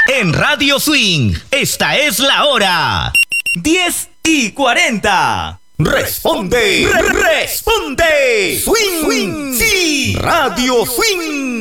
En Radio Swing, esta es la hora. 10:40. Responde, responde. Swing, sí. Radio Swing.